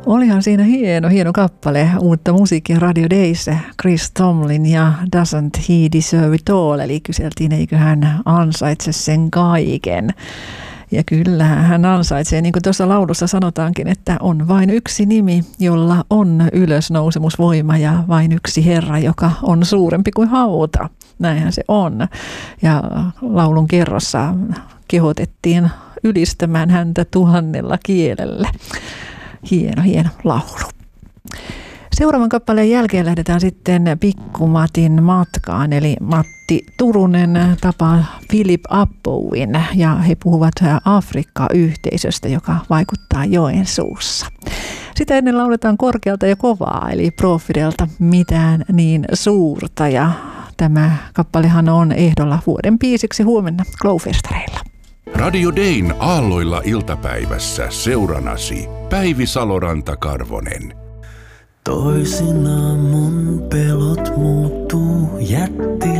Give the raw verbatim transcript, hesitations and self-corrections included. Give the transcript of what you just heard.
Olihan siinä hieno, hieno kappale uutta musiikkia Radio Days, Chris Tomlin ja Doesn't He Deserve It All, eli kyseltiin, eikö hän ansaitse sen kaiken. Ja kyllä hän ansaitsee, niin kuin tuossa laulussa sanotaankin, että on vain yksi nimi, jolla on ylösnousemusvoima ja vain yksi Herra, joka on suurempi kuin hauta. Näinhän se on. Ja laulun kerrossa kehotettiin ylistämään häntä tuhannella kielellä. Hieno, hieno laulu. Seuraavan kappaleen jälkeen lähdetään sitten Pikkumatin matkaan, eli Matti Turunen tapaa Philip Appowin ja he puhuvat Afrikka-yhteisöstä, joka vaikuttaa Joensuussa. Sitä ennen lauletaan korkealta ja kovaa, eli Profidelta Mitään niin suurta, ja tämä kappalehan on ehdolla vuoden biisiksi huomenna Glowfestareilla. Radio Dayn aalloilla iltapäivässä seuranasi Päivi Saloranta-Karvonen. Toisinaan mun pelot muuttuu jätti